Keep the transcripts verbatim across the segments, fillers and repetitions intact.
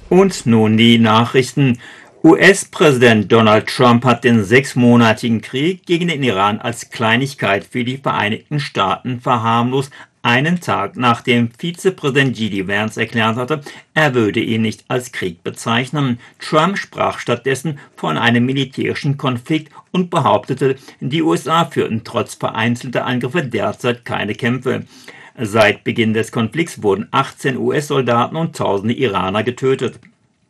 Und nun die Nachrichten. U S-Präsident Donald Trump hat den sechsmonatigen Krieg gegen den Iran als Kleinigkeit für die Vereinigten Staaten verharmlost, einen Tag nachdem Vizepräsident J D Vance erklärt hatte, er würde ihn nicht als Krieg bezeichnen. Trump sprach stattdessen von einem militärischen Konflikt und behauptete, die U S A führten trotz vereinzelter Angriffe derzeit keine Kämpfe. Seit Beginn des Konflikts wurden achtzehn U S-Soldaten und tausende Iraner getötet.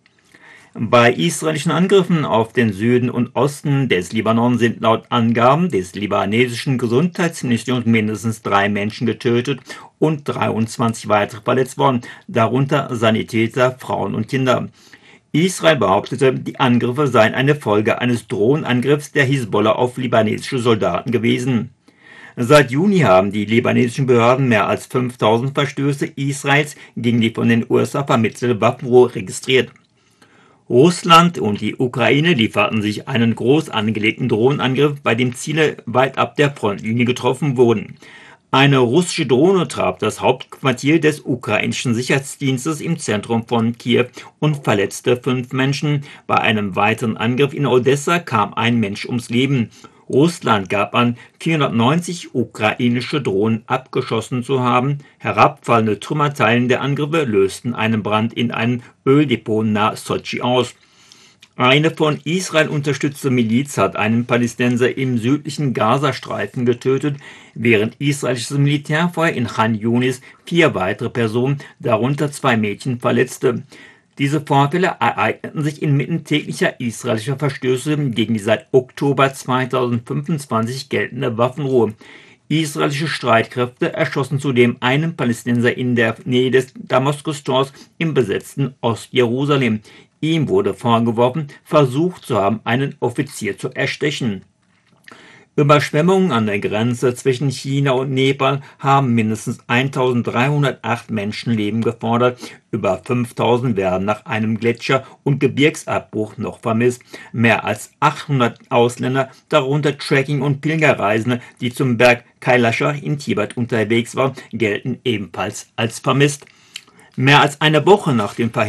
Bei israelischen Angriffen auf den Süden und Osten des Libanon sind laut Angaben des libanesischen Gesundheitsministeriums mindestens drei Menschen getötet und dreiundzwanzig weitere verletzt worden, darunter Sanitäter, Frauen und Kinder. Israel behauptete, die Angriffe seien eine Folge eines Drohnenangriffs der Hisbollah auf libanesische Soldaten gewesen. Seit Juni haben die libanesischen Behörden mehr als fünftausend Verstöße Israels gegen die von den U S A vermittelte Waffenruhe registriert. Russland und die Ukraine lieferten sich einen groß angelegten Drohnenangriff, bei dem Ziele weit ab der Frontlinie getroffen wurden. Eine russische Drohne traf das Hauptquartier des ukrainischen Sicherheitsdienstes im Zentrum von Kiew und verletzte fünf Menschen. Bei einem weiteren Angriff in Odessa kam ein Mensch ums Leben. Russland gab an, vierhundertneunzig ukrainische Drohnen abgeschossen zu haben. Herabfallende Trümmerteilen der Angriffe lösten einen Brand in einem Öldepot nahe Sotschi aus. Eine von Israel unterstützte Miliz hat einen Palästinenser im südlichen Gazastreifen getötet, während israelisches Militärfeuer in Khan Yunis vier weitere Personen, darunter zwei Mädchen, verletzte. Diese Vorfälle ereigneten sich inmitten täglicher israelischer Verstöße gegen die seit Oktober zweitausendfünfundzwanzig geltende Waffenruhe. Israelische Streitkräfte erschossen zudem einen Palästinenser in der Nähe des Damaskus-Tors im besetzten Ostjerusalem. Ihm wurde vorgeworfen, versucht zu haben, einen Offizier zu erstechen. Überschwemmungen an der Grenze zwischen China und Nepal haben mindestens eintausenddreihundertacht Menschenleben gefordert. Über fünftausend werden nach einem Gletscher- und Gebirgsabbruch noch vermisst. Mehr als achthundert Ausländer, darunter Trekking- und Pilgerreisende, die zum Berg Kailasha in Tibet unterwegs waren, gelten ebenfalls als vermisst. Mehr als eine Woche nach dem Verhindern